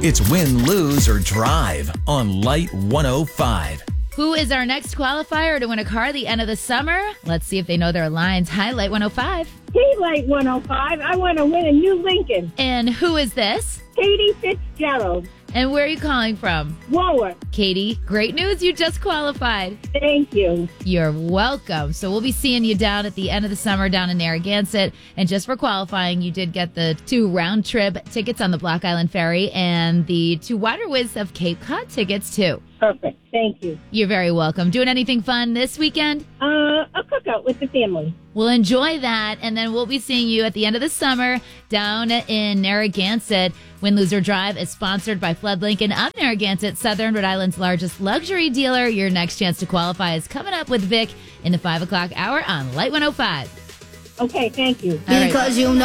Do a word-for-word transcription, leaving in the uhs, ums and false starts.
It's Win, Lose, or Drive on Light one oh five. Who is our next qualifier to win a car at the end of the summer? Let's see if they know their lines. Hi, Light one oh five. Hey, Light one oh five. I want to win a new Lincoln. And who is this? Katie Fitzgerald. And where are you calling from? Warwick. Katie, great news. You just qualified. Thank you. You're welcome. So we'll be seeing you down at the end of the summer down in Narragansett. And just for qualifying, you did get the two round trip tickets on the Block Island Ferry and the two Water Whiz of Cape Cod tickets, too. Perfect. Thank you. You're very welcome. Doing anything fun this weekend? Uh, a cookout with the family. We'll enjoy that, and then we'll be seeing you at the end of the summer down in Narragansett. Win, Lose, or Drive is sponsored by Flood Lincoln of Narragansett, Southern Rhode Island's largest luxury dealer. Your next chance to qualify is coming up with Vic in the five o'clock hour on Light one oh five. Okay, thank you. All right. Because you know